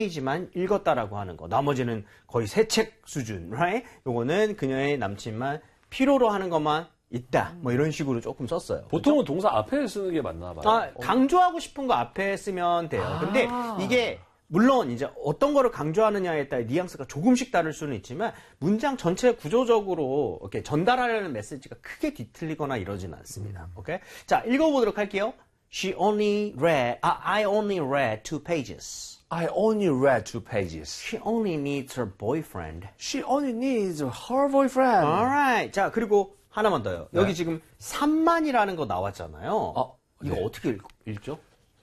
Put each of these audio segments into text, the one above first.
페이지만 읽었다라고 하는 거. 나머지는 거의 새 책 수준, right? 요거는 그녀의 남친만 필요로 하는 것만 있다. 뭐 이런 식으로 조금 썼어요. 보통은 동사 앞에 쓰는 게 맞나 봐요. 강조하고 싶은 거 앞에 쓰면 돼요. 근데 이게 물론 이제 어떤 거를 강조하느냐에 따라 뉘앙스가 조금씩 다를 수는 있지만 문장 전체 구조적으로 이렇게 전달하려는 메시지가 크게 뒤틀리거나 이러지는 않습니다. 오케이? 자, 읽어보도록 할게요. I only read 2 pages. I only read 2 pages. She only needs her boyfriend. She only needs her boyfriend. Alright. 자, 그리고 하나만 더요. 네. 여기 지금 3만이라는 거 나왔잖아요. 이거 네. 어떻게 읽죠?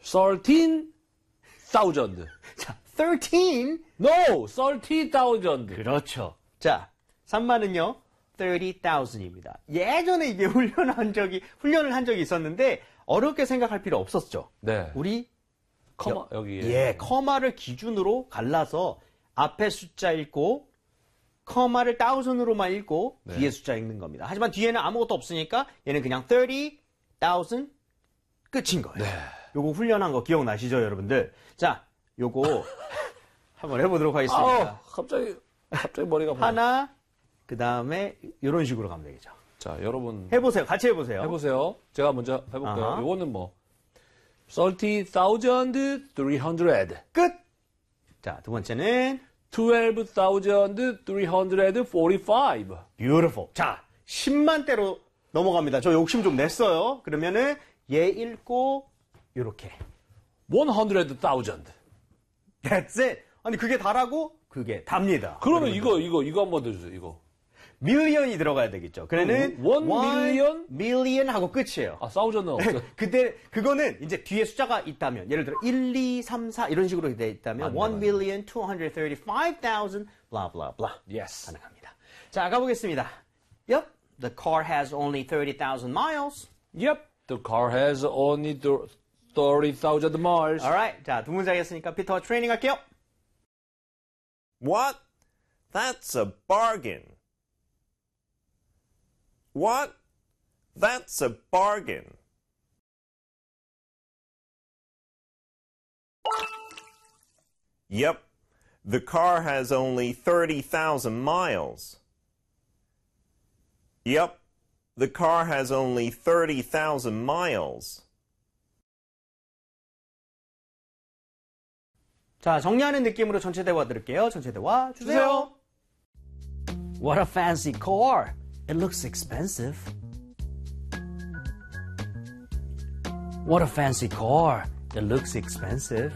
13,000. 자, 13. No, 30,000. 그렇죠. 자, 3만은요, 30,000입니다. 예전에 이게 훈련을 한 적이 있었는데, 어렵게 생각할 필요 없었죠. 네. 우리, 커마, 여기에. 예, 커마를 기준으로 갈라서 앞에 숫자 읽고, 커마를 1000으로만 읽고, 네. 뒤에 숫자 읽는 겁니다. 하지만 뒤에는 아무것도 없으니까, 얘는 그냥 30,000 끝인 거예요. 네. 요거 훈련한 거 기억나시죠, 여러분들? 자, 요거 한번 해보도록 하겠습니다. 갑자기 머리가 아프네. 하나, 그 다음에 이런 식으로 가면 되겠죠. 자, 여러분. 해보세요. 같이 해보세요. 해보세요. 제가 먼저 해볼게요. 아하. 요거는 뭐 30,300. 끝! 자, 두 번째는 12,345. beautiful. 자, 10만대로 넘어갑니다. 저 욕심 좀 냈어요. 그러면은 얘 읽고 요렇게 100,000. That's it. 아니 그게 다라고? 그게 답니다. 그러면 이거 한번 더 주세요. 이거. million이 들어가야 되겠죠. 그래는 1 million? million 하고 끝이에요. thousand은 없어요. 그거는 이제 뒤에 숫자가 있다면, 예를 들어 1, 2, 3, 4 이런 식으로 돼 있다면 1,235,000 blah blah blah. Yes. 가능합니다. 자, 가보겠습니다. Yep, the car has only 30,000 miles. Yep. The car has only 30,000 miles. Alright, 자, 두 문장 했으니까 피터와 트레이닝 할게요. What? That's a bargain. What? That's a bargain. Yep, the car has only 30,000 miles. Yep, the car has only 30,000 miles. 자, 정리하는 느낌으로 전체 대화 들을게요. 전체 대화 주세요. What a fancy car. It looks expensive. What a fancy car. It looks expensive.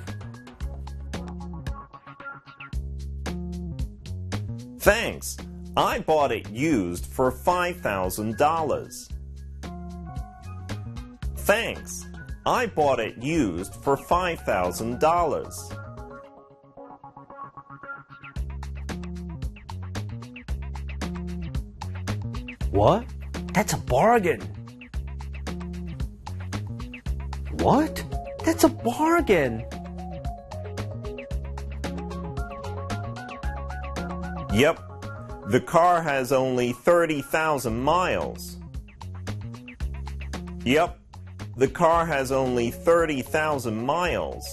Thanks. I bought it used for $5,000. Thanks. I bought it used for $5,000. What? That's a bargain. What? That's a bargain. Yep, the car has only 30,000 miles. Yep, the car has only 30,000 miles.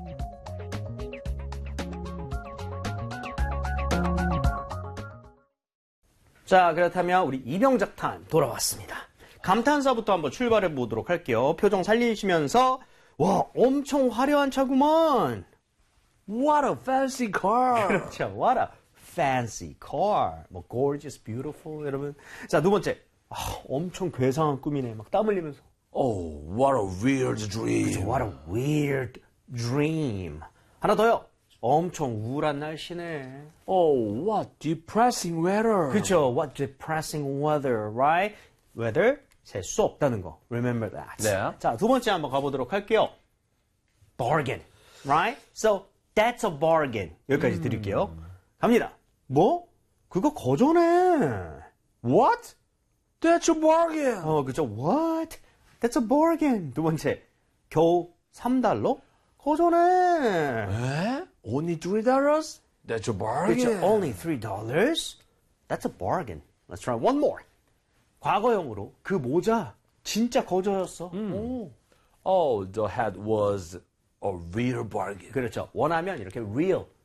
자, 그렇다면 우리 이병작탄 돌아왔습니다. 감탄사부터 한번 출발해 보도록 할게요. 표정 살리시면서 와, 엄청 화려한 차구만. What a fancy car. 그렇죠. What a fancy car. 뭐 gorgeous, beautiful 여러분. 자, 두 번째. 엄청 괴상한 꿈이네. 막 땀 흘리면서. Oh, what a weird dream. What a weird dream. 하나 더요. 엄청 우울한 날씨네. Oh, what depressing weather. 그렇죠. What depressing weather, right? Weather, 셀 수 없다는 거. Remember that. 네. 자, 두 번째 한번 가보도록 할게요. Bargain, right? So, that's a bargain. 여기까지 드릴게요. 갑니다. 뭐? 그거 거저네. What? That's a bargain. 그죠. What? That's a bargain. 두 번째. 겨우 $3? 거저네. 에? Only $3? That's a bargain. 그렇죠. Only $3? That's a bargain. Let's try one more. 과거형으로 그 모자 진짜 거저였어. 오. Oh, the hat was a real bargain. 그렇죠. 원하면 이렇게 real